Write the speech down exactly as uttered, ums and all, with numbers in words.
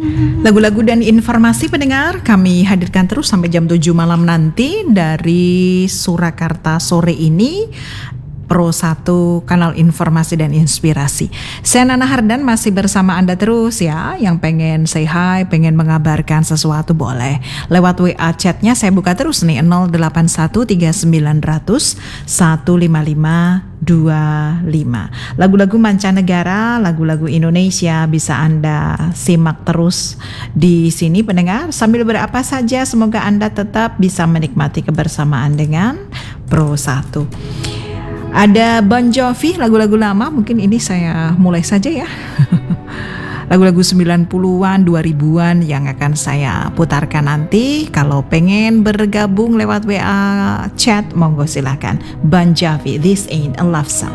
Lagu-lagu dan informasi pendengar kami hadirkan terus sampai jam tujuh malam nanti dari Surakarta sore ini. Pro satu kanal informasi dan inspirasi. Saya Nana Hardan masih bersama Anda terus ya. Yang pengen say hi, pengen mengabarkan sesuatu boleh. Lewat W A chatnya saya buka terus nih nol delapan satu tiga sembilan nol nol satu lima lima dua lima. Lagu-lagu mancanegara, lagu-lagu Indonesia bisa Anda simak terus di sini pendengar sambil berapa saja. Semoga Anda tetap bisa menikmati kebersamaan dengan Pro satu. Ada Bon Jovi, lagu-lagu lama, mungkin ini saya mulai saja ya. Lagu-lagu sembilan puluhan, dua ribuan yang akan saya putarkan nanti. Kalau pengen bergabung lewat W A chat, monggo silakan. Bon Jovi, This Ain't a Love Song.